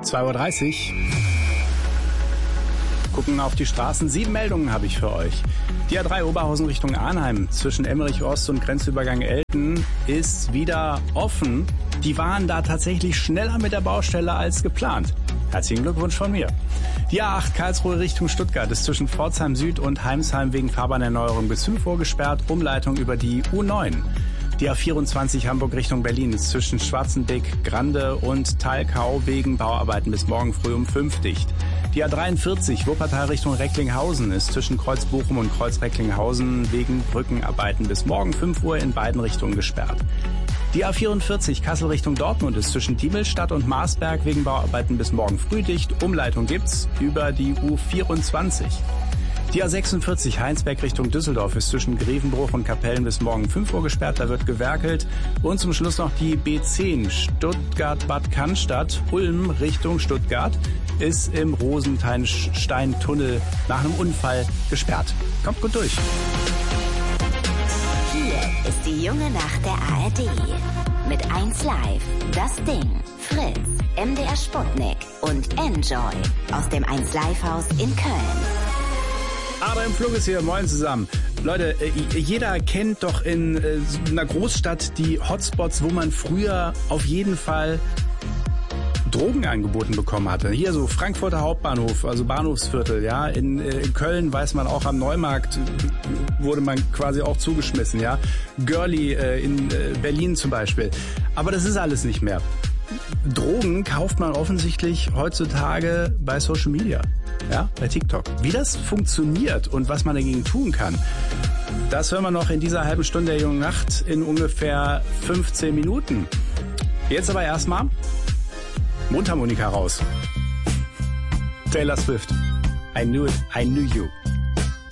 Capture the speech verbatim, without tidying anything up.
zwei Uhr dreißig. Gucken auf die Straßen. Sieben Meldungen habe ich für euch. Die A drei Oberhausen Richtung Arnheim zwischen Emmerich Ost und Grenzübergang Elten ist wieder offen. Die waren da tatsächlich schneller mit der Baustelle als geplant. Herzlichen Glückwunsch von mir. Die A acht Karlsruhe Richtung Stuttgart ist zwischen Pforzheim Süd und Heimsheim wegen Fahrbahnerneuerung bis fünf Uhr gesperrt. Umleitung über die U neun. Die A vierundzwanzig Hamburg Richtung Berlin ist zwischen Schwarzenbeck, Grande und Thalkau wegen Bauarbeiten bis morgen früh um fünf dicht. Die A dreiundvierzig Wuppertal Richtung Recklinghausen ist zwischen Kreuz Bochum und Kreuz Recklinghausen wegen Brückenarbeiten bis morgen fünf Uhr in beiden Richtungen gesperrt. Die A vierundvierzig Kassel Richtung Dortmund ist zwischen Diemelstadt und Marsberg wegen Bauarbeiten bis morgen früh dicht. Umleitung gibt's über die U vierundzwanzig. Die A sechsundvierzig Heinsberg Richtung Düsseldorf ist zwischen Grevenbruch und Kapellen bis morgen fünf Uhr gesperrt, da wird gewerkelt. Und zum Schluss noch die B zehn Stuttgart-Bad Cannstatt, Ulm Richtung Stuttgart, ist im Rosensteintunnel nach einem Unfall gesperrt. Kommt gut durch. Hier ist die junge Nacht der A R D. Mit eins Live, Das Ding, Fritz, M D R Sputnik und Enjoy aus dem eins Live Haus in Köln. Aber im Flug ist hier, moin zusammen. Leute, jeder kennt doch in einer Großstadt die Hotspots, wo man früher auf jeden Fall Drogen angeboten bekommen hatte. Hier so Frankfurter Hauptbahnhof, also Bahnhofsviertel, ja. In, in Köln weiß man auch, am Neumarkt wurde man quasi auch zugeschmissen, ja. Girlie äh, in äh, Berlin zum Beispiel. Aber das ist alles nicht mehr. Drogen kauft man offensichtlich heutzutage bei Social Media, ja, bei TikTok. Wie das funktioniert und was man dagegen tun kann, das hören wir noch in dieser halben Stunde der jungen Nacht in ungefähr fünfzehn Minuten. Jetzt aber erstmal Mundharmonika raus. Taylor Swift. I knew it, I knew you.